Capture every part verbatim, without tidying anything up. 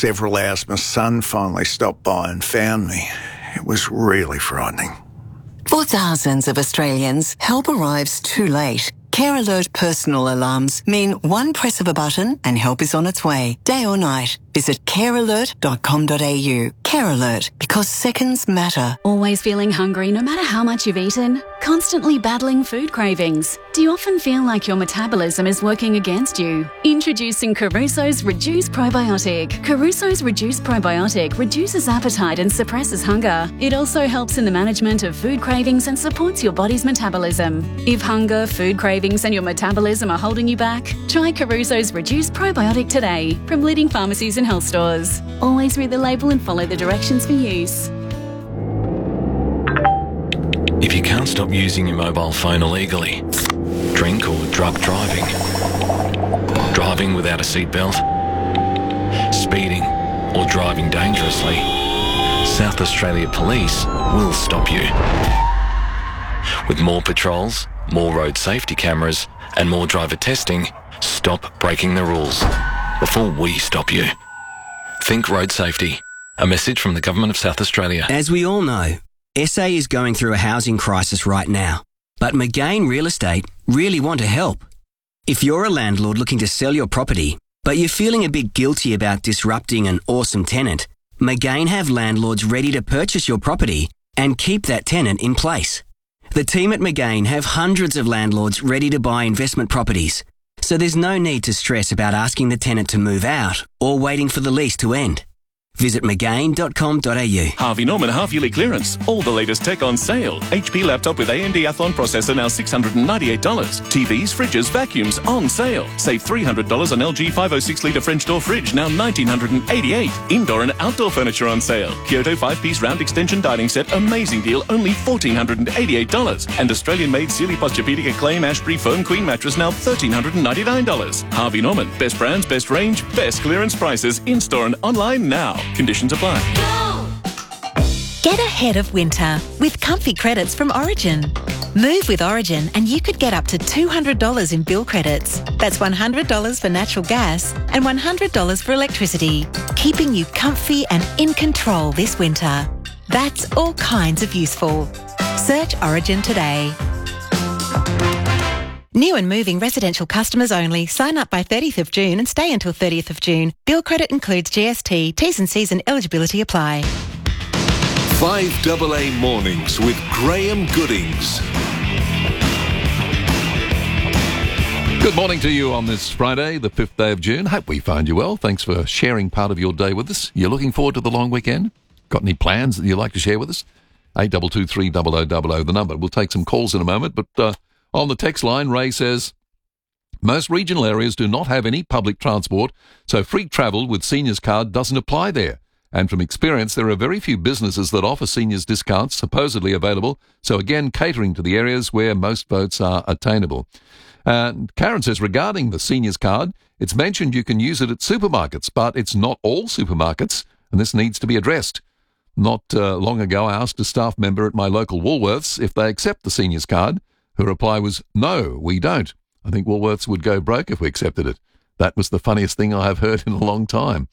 several hours, my son finally stopped by and found me. It was really frightening. For thousands of Australians, help arrives too late. Care Alert personal alarms mean one press of a button and help is on its way, day or night. Visit care alert dot com dot a u. Care Alert, because seconds matter. Always feeling hungry no matter how much you've eaten? Constantly battling food cravings? Do you often feel like your metabolism is working against you? Introducing Caruso's Reduce Probiotic. Caruso's Reduce Probiotic reduces appetite and suppresses hunger. It also helps in the management of food cravings and supports your body's metabolism. If hunger, food cravings and your metabolism are holding you back, try Caruso's Reduce Probiotic today from leading pharmacies and health stores. Always read the label and follow the directions for use. If you can't stop using your mobile phone illegally, drink or drug driving, driving without a seatbelt, speeding or driving dangerously, South Australia Police will stop you. With more patrols, more road safety cameras and more driver testing, stop breaking the rules before we stop you. Think road safety. A message from the Government of South Australia. As we all know, S A is going through a housing crisis right now, but McGain Real Estate really want to help. If you're a landlord looking to sell your property, but you're feeling a bit guilty about disrupting an awesome tenant, McGain have landlords ready to purchase your property and keep that tenant in place. The team at McGain have hundreds of landlords ready to buy investment properties, so there's no need to stress about asking the tenant to move out or waiting for the lease to end. Visit mcgain dot com dot a u. Harvey Norman half-yearly clearance. All the latest tech on sale. H P laptop with A M D Athlon processor now six hundred ninety-eight dollars. T Vs, fridges, vacuums on sale. Save three hundred dollars on L G five oh six litre French door fridge, now one thousand nine hundred eighty-eight dollars. Indoor and outdoor furniture on sale. Kyoto five-piece round extension dining set, amazing deal, only one thousand four hundred eighty-eight dollars. And Australian-made Sealy Posturepedic Acclaim Ashbury Foam Queen mattress, now one thousand three hundred ninety-nine dollars. Harvey Norman. Best brands, best range, best clearance prices. In-store and online now. Conditions apply. Get ahead of winter with comfy credits from Origin. Move with Origin and you could get up to two hundred dollars in bill credits. That's one hundred dollars for natural gas and one hundred dollars for electricity, keeping you comfy and in control this winter. That's all kinds of useful. Search Origin today. New and moving residential customers only. Sign up by thirtieth of June and stay until thirtieth of June. Bill credit includes G S T. T's and C's and eligibility apply. five A A Mornings with Graham Goodings. Good morning to you on this Friday, the fifth day of June. Hope we find you well. Thanks for sharing part of your day with us. You're looking forward to the long weekend? Got any plans that you'd like to share with us? eight two two three zero zero zero zero, the number. We'll take some calls in a moment, but uh, on the text line, Ray says, most regional areas do not have any public transport, so free travel with seniors card doesn't apply there. And from experience, there are very few businesses that offer seniors discounts supposedly available, so again, catering to the areas where most votes are attainable. And Karen says, regarding the seniors card, it's mentioned you can use it at supermarkets, but it's not all supermarkets, and this needs to be addressed. Not uh, long ago, I asked a staff member at my local Woolworths if they accept the seniors card. Her reply was, no, we don't. I think Woolworths would go broke if we accepted it. That was the funniest thing I have heard in a long time.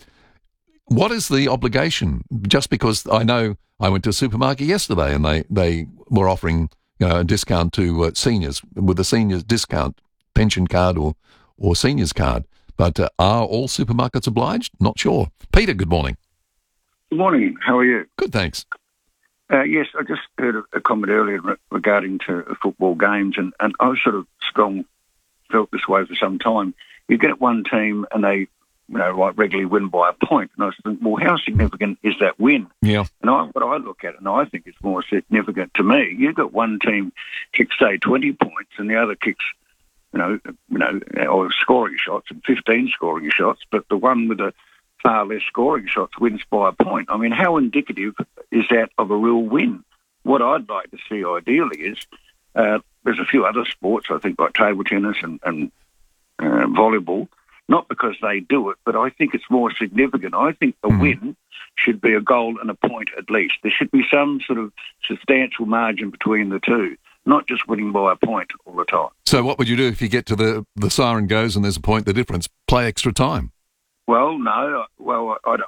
What is the obligation? Just because I know I went to a supermarket yesterday and they, they were offering you know, a discount to uh, seniors with a seniors discount, pension card or, or seniors card. But uh, are all supermarkets obliged? Not sure. Peter, good morning. Good morning. How are you? Good, thanks. Uh, yes, I just heard a, a comment earlier re- regarding to football games, and, and I've sort of strong felt this way for some time. You get one team and they, you know, like regularly win by a point, and I think, well, how significant is that win? Yeah. And I, what I look at, and I think it's more significant to me, you've got one team kicks, say, twenty points, and the other kicks, you know, you know, or scoring shots and fifteen scoring shots, but the one with the far less scoring shots wins by a point. I mean, how indicative is that of a real win? What I'd like to see ideally is, uh, there's a few other sports, I think, like table tennis and, and uh, volleyball, not because they do it, but I think it's more significant. I think the mm. win should be a goal and a point at least. There should be some sort of substantial margin between the two, not just winning by a point all the time. So what would you do if you get to the, the siren goes and there's a point, the difference? Play extra time? Well, no. Well, I,